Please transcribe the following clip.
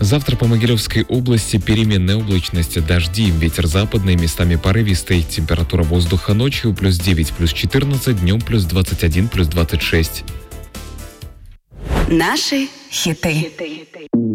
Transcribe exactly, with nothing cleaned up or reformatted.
Завтра по Могилевской области переменная облачность, дожди, ветер западный, местами порывистый. Температура воздуха ночью плюс девять, плюс четырнадцать, днем плюс двадцать один, плюс двадцать шесть. Наши хиты.